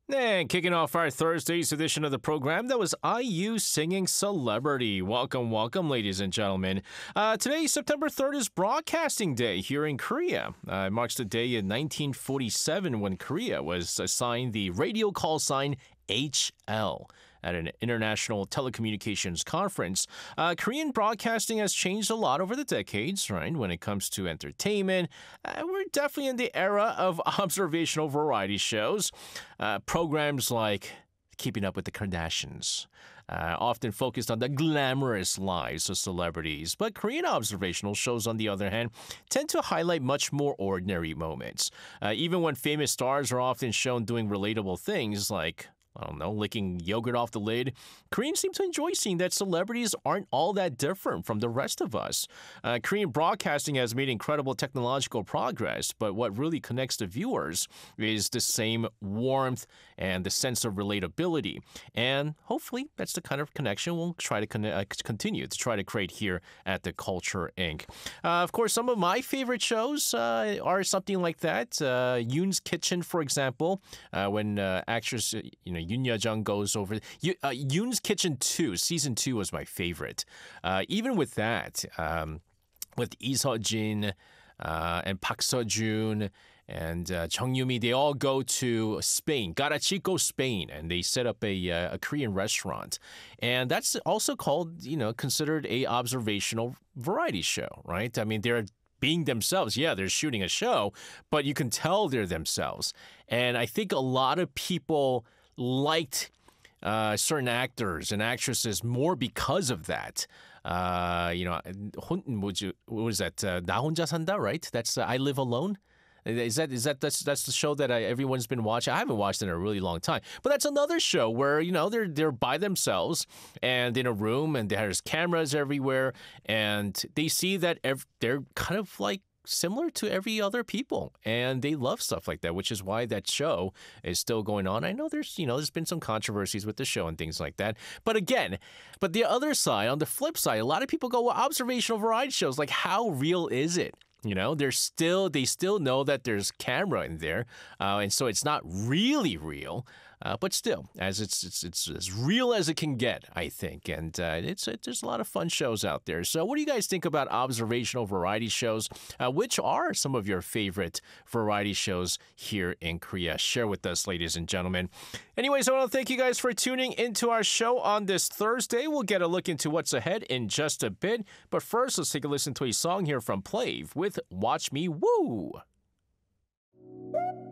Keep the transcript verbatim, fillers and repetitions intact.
And kicking off our Thursday's edition of the program, that was I U singing Celebrity. Welcome, welcome, ladies and gentlemen. Uh, today, September third, is Broadcasting Day here in Korea. Uh, it marks the day in nineteen forty-seven when Korea was assigned the radio call sign H L. At an international telecommunications conference. Uh, Korean broadcasting has changed a lot over the decades, right? When it comes to entertainment, uh, we're definitely in the era of observational variety shows. Uh, programs like Keeping Up with the Kardashians, uh, often focused on the glamorous lives of celebrities. But Korean observational shows, on the other hand, tend to highlight much more ordinary moments. Uh, even when famous stars are often shown doing relatable things like I don't know, licking yogurt off the lid. Koreans seem to enjoy seeing that celebrities aren't all that different from the rest of us. Uh, Korean broadcasting has made incredible technological progress, but what really connects the viewers is the same warmth and the sense of relatability. And hopefully that's the kind of connection we'll try to con- uh, continue to try to create here at the Culture Incorporated. Uh, of course, some of my favorite shows uh, are something like that. Uh, Yoon's Kitchen, for example, uh, when uh, actress, you know, Yoon Ye-jung goes over. Uh, Yoon's Kitchen two, season two was my favorite. Uh, even with that, um, with Lee Seo-jin uh, and Park Seo-joon and uh, Chung Yoo-mi, they all go to Spain, Garachico, Spain, and they set up a, uh, a Korean restaurant. And that's also called, you know, considered a observational variety show, right? I mean, they're being themselves. Yeah, they're shooting a show, but you can tell they're themselves. And I think a lot of people liked uh, certain actors and actresses more because of that. Uh, you know, what was that? Uh, 나 혼자 산다, right? That's uh, I Live Alone. Is that is that that's that's the show that I, everyone's been watching? I haven't watched it in a really long time, but that's another show where you know they're they're by themselves and in a room, and there's cameras everywhere, and they see that ev- they're kind of like similar to every other people, and they love stuff like that, which is why that show is still going on. I know there's, you know, there's been some controversies with the show and things like that. But again, but the other side, on the flip side, a lot of people go, well, observational variety shows, like how real is it? You know, they're still, they still know that there's camera in there, uh, and so it's not really real, uh, but still, as it's, it's it's as real as it can get, I think, and uh, it's it, there's a lot of fun shows out there. So, what do you guys think about observational variety shows? Uh, which are some of your favorite variety shows here in Korea? Share with us, ladies and gentlemen. Anyways, I want to thank you guys for tuning into our show on this Thursday. We'll get a look into what's ahead in just a bit, but first, let's take a listen to a song here from Plave with Watch Me Woo.